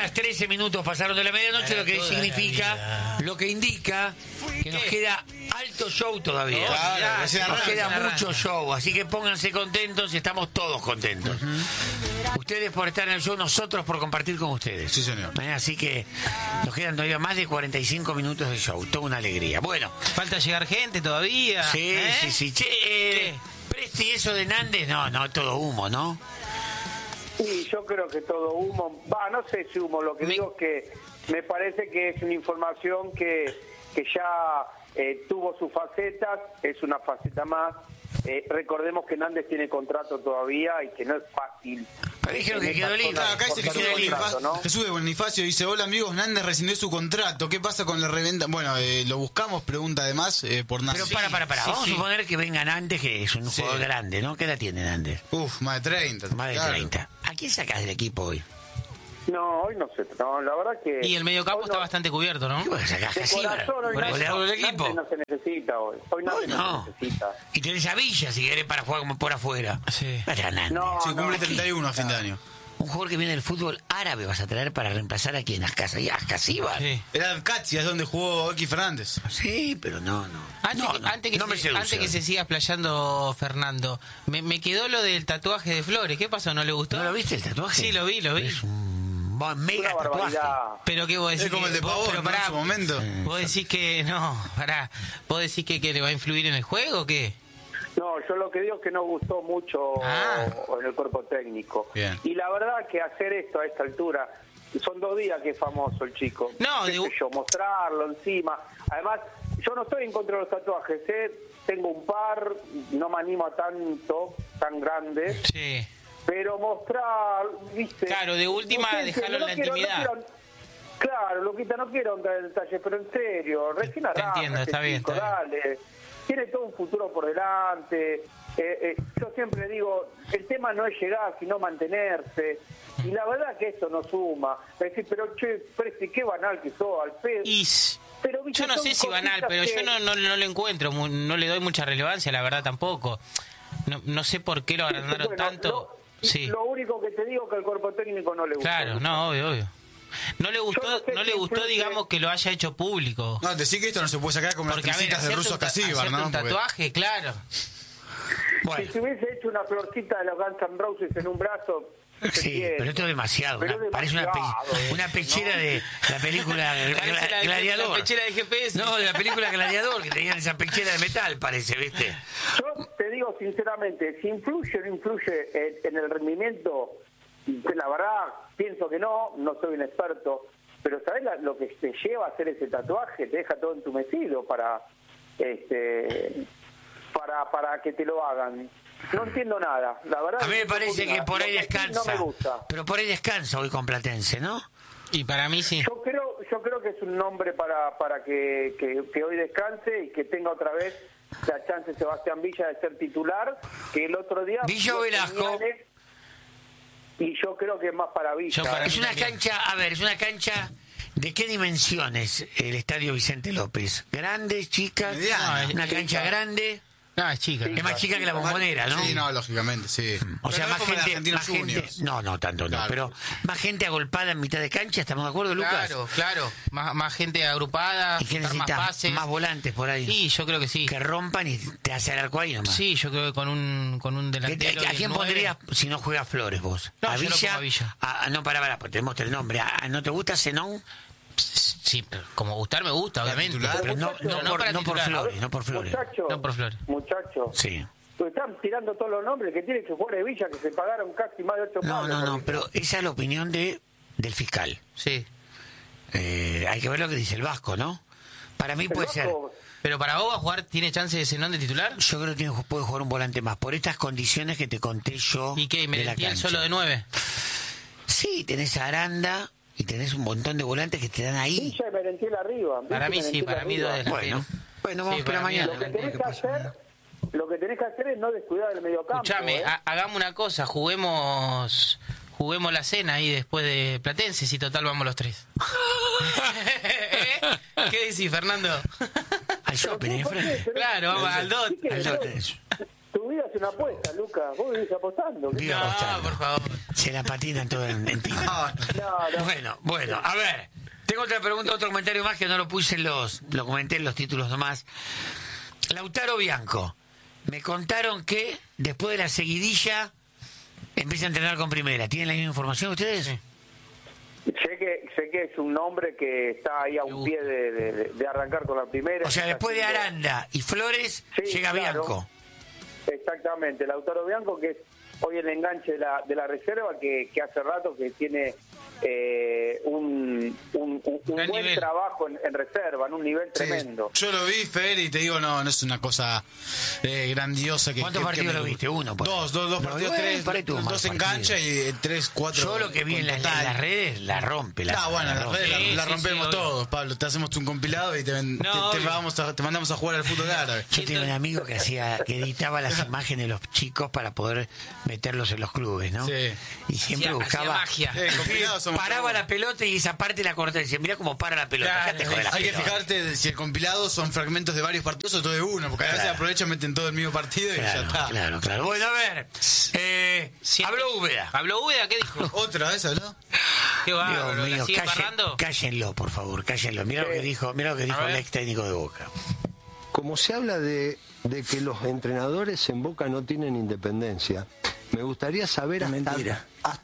Apenas 13 minutos pasaron de la medianoche, lo que indica que nos queda alto show todavía. Nos queda mucho show, así que pónganse contentos y estamos todos contentos. Ustedes por estar en el show, nosotros por compartir con ustedes. Sí, señor. Así que nos quedan todavía más de 45 minutos de show, toda una alegría. Bueno. Falta llegar gente todavía. Sí. Che, Presti, eso de Nández, no, todo humo, ¿no? Sí, yo creo que todo humo. No sé si humo, lo que digo es que me parece que es una información que ya tuvo sus facetas, es una faceta más. Recordemos que Nández tiene contrato todavía y que no es fácil. Pero dijeron que quedó libre. Acá dice Jesús de Bonifacio dice: hola amigos, Nández rescindió su contrato. ¿Qué pasa con la reventa? Bueno, lo buscamos, pregunta además por Nández. Pero para. Vamos a suponer que venga Nández, que es un jugador grande, ¿no? ¿Qué edad tiene Nández? Más de 30. Más de 30. ¿A quién sacás del equipo hoy? No, hoy no sé. No, la verdad que... Y el mediocampo está bastante cubierto, ¿no? ¿Qué vas a sacar? Goleador del equipo. No se necesita hoy. Hoy no se necesita. Y tenés a Villa si querés para jugar como por afuera. Sí. Cumple 31 a fin de año. Un jugador que viene del fútbol árabe vas a traer para reemplazar a quien, Ascasíbar. Sí. Era Alcachi, es donde jugó X Fernández. Sí, pero no. Antes que se siga explayando Fernando, me quedó lo del tatuaje de Flores. ¿Qué pasó? ¿No le gustó? ¿No lo viste el tatuaje? Sí, lo vi. Es un mega tatuaje. Pero qué vos decís, es como el de Pavón, ¿no? En su momento. Vos decís que vos decís que le va a influir en el juego o qué. No, yo lo que digo es que no gustó mucho en el cuerpo técnico. Bien. Y la verdad que hacer esto a esta altura, son 2 días que es famoso el chico. Mostrarlo encima. Además, yo no estoy en contra de los tatuajes, tengo un par, no me animo a tanto, tan grande. Sí. Pero mostrar, ¿viste? Claro, de última, dejarlo en la intimidad. Claro, Luquita, no quiero entrar en detalle, pero en serio, recién arranca. Te entiendo, está bien. Dale. Tiene todo un futuro por delante. Yo siempre digo, el tema no es llegar, sino mantenerse. Y la verdad que esto no suma. Es decir, pero Presti, qué banal que sos, al pedo. Pero, ¿viste? Yo no sé si banal, pero yo no le encuentro, no le doy mucha relevancia, la verdad tampoco. No sé por qué lo agrandaron tanto. Lo único que te digo es que el cuerpo técnico no le gusta. Claro, obvio. No le gustó, digamos, que lo haya hecho público. No, decir que esto no se puede sacar como las tricitas de Russo Ascasíbar, ¿no? Un tatuaje, claro. Bueno. Si se hubiese hecho una florcita de los Guns N' Roses en un brazo... Sí, pero esto es demasiado. Parece una pechera de la película Gladiador. La pechera de GPS. No, de la película Gladiador, que tenían esa pechera de metal, parece, ¿viste? Yo te digo sinceramente, si influye o no influye en el rendimiento, la verdad, pienso que no soy un experto, pero ¿sabés lo que te lleva a hacer ese tatuaje? Te deja todo entumecido para que te lo hagan. No entiendo nada, la verdad. A mí me parece que por ahí descansa. No me gusta. Pero por ahí descansa hoy con Platense, ¿no? Y para mí sí. Yo creo que es un nombre para que hoy descanse y que tenga otra vez la chance Sebastián Villa de ser titular, que el otro día... Villa o Velasco. Y yo creo que es más para Villa. Es una cancha, ¿de qué dimensiones el Estadio Vicente López? ¿Grande, chica? Una cancha grande. No, es chica. Es más chica que la Bombonera, ¿no? Sí, lógicamente, sí. O sea, más gente. No, tanto no. Claro. Pero más gente agolpada en mitad de cancha, ¿estamos de acuerdo, Lucas? Claro. Más gente agrupada, ¿Y qué necesitas? más pases. Más volantes por ahí. Sí, yo creo que sí. Que rompan y te hace el arco ahí nomás. Sí, yo creo que con un delantero. ¿A quién pondrías si no juega Flores vos? No, ¿A yo Villa? no pongo a Villa. No, pará, pues te muestro el nombre. ¿No te gusta Zenón? Sí, pero como gustar me gusta, obviamente. Pero no por Flores, no por Flores. Muchachos. Sí. Están tirando todos los nombres que tiene que jugar de Villa, que se pagaron casi más de 8 palos. No, pero esa es la opinión del fiscal. Sí. Hay que ver lo que dice el Vasco, ¿no? Para mí puede ser. Pero para vos, ¿va a jugar, tiene chance de Zenón de titular? Yo creo que puede jugar un volante más, por estas condiciones que te conté yo. ¿Y qué? ¿Me decían solo de 9? Sí, tenés a Aranda y tenés un montón de volantes que te dan ahí. Villa y Merentiel arriba. Para mí sí, para mí 2 delanteros. Bueno, vamos a esperar mañana. Lo que tenés que hacer es no descuidar el mediocampo. Escuchame, hagamos una cosa, juguemos la cena ahí después de Platense, si total vamos los 3. ¿Qué decís, Fernando? Al shopping, Claro, vamos al DOT. Tu vida se una apuesta, Lucas. Vos vivís apostando. No, por favor. Se la patinan todo en ti. No. Bueno, a ver. Tengo otra pregunta, otro comentario más que no lo puse lo comenté en los títulos nomás. Lautaro Bianco. Me contaron que después de la seguidilla empieza a entrenar con Primera. ¿Tienen la misma información ustedes? Sí. Sé que es un nombre que está ahí a un pie de arrancar con la Primera. O sea, después de Aranda y Flores, llega Bianco. Exactamente, Lautaro Bianco, que es hoy el enganche de la reserva, que hace rato que tiene un buen trabajo en reserva, en un nivel tremendo. Yo lo vi, Fer, y te digo, no es una cosa grandiosa. ¿Cuántos partidos lo viste? Uno. Dos partidos, dos en cancha y 3, 4. Yo lo que vi en las redes la rompe. La rompemos todos, Pablo. Te hacemos un compilado y te mandamos a jugar al fútbol árabe. Yo tenía un amigo que editaba las imágenes de los chicos para poder meterlos en los clubes, ¿no? Sí. Y siempre buscaba magia. Paraba la pelota y esa parte la cortaba y decía, mira cómo para la pelota. Hay que fijarte si el compilado son fragmentos de varios partidos o todo de uno, porque a veces aprovechan, meten todo el mismo partido y ya está. Claro. Bueno, a ver. Habló Úbeda. ¿Qué dijo? ¿Otra vez habló? ¿Qué va? Dios mío, ¿Sigue parrando? Cállenlo, por favor, cállenlo. Mira lo que dijo el ex técnico de Boca. Como se habla de que los entrenadores en Boca no tienen independencia, me gustaría saber hasta